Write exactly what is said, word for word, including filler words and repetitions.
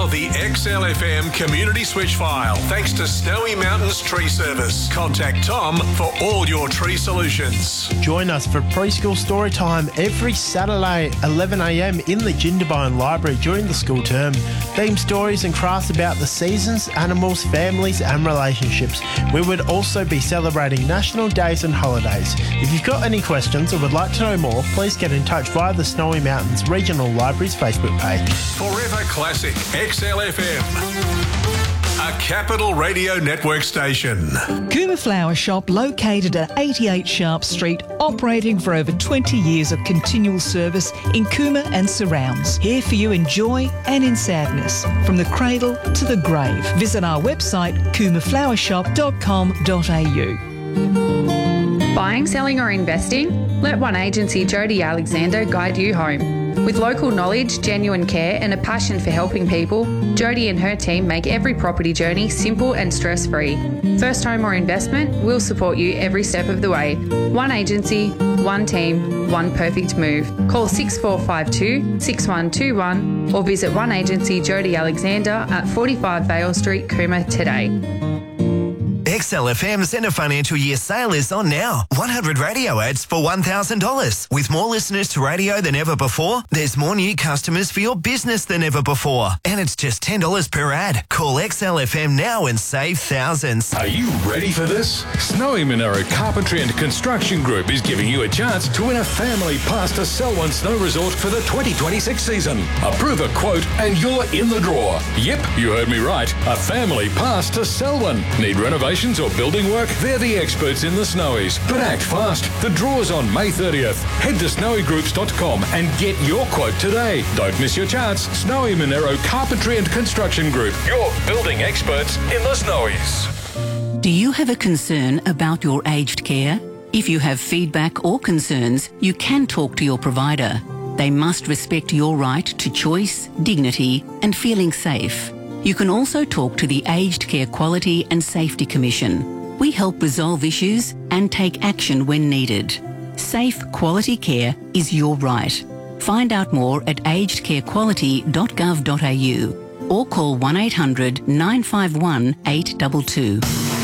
Now the X L F M Community Switch File, thanks to Snowy Mountains Tree Service. Contact Tom for all your tree solutions. Join us for preschool story time every Saturday eleven a m in the Jindabyne Library during the school term. Theme stories and crafts about the seasons, animals, families and relationships. We would also be celebrating national days and holidays. If you've got any questions or would like to know more, please get in touch via the Snowy Mountains Regional Library's Facebook page. Forever Classic X L F M, a Capital Radio Network station. Cooma Flower Shop, located at eighty-eight Sharp Street, operating for over twenty years of continual service in Cooma and surrounds. Here for you in joy and in sadness, from the cradle to the grave. Visit our website, cooma flower shop dot com dot a u. Buying, selling or investing? Let One Agency Jody Alexander guide you home. With local knowledge, genuine care and a passion for helping people, Jody and her team make every property journey simple and stress-free. First home or investment, we'll support you every step of the way. One agency, one team, one perfect move. Call six four five two, six one two one or visit One Agency Jody Alexander at forty-five Vale Street, Cooma today. X L F M's end of financial year sale is on now. one hundred radio ads for one thousand dollars. With more listeners to radio than ever before, there's more new customers for your business than ever before. And it's just ten dollars per ad. Call X L F M now and save thousands. Are you ready for this? Snowy Monaro Carpentry and Construction Group is giving you a chance to win a family pass to Selwyn Snow Resort for the twenty twenty-six season. Approve a quote and you're in the draw. Yep, you heard me right. A family pass to Selwyn. Need renovations or building work? They're the experts in the Snowies. But act fast. The draw's on May thirtieth. Head to snowy groups dot com and get your quote today. Don't miss your chance. Snowy Monaro Carpentry and Construction Group. Your building experts in the Snowies. Do you have a concern about your aged care? If you have feedback or concerns, you can talk to your provider. They must respect your right to choice, dignity and feeling safe. You can also talk to the Aged Care Quality and Safety Commission. We help resolve issues and take action when needed. Safe, quality care is your right. Find out more at aged care quality dot gov dot a u or call one eight hundred nine five one eight two two.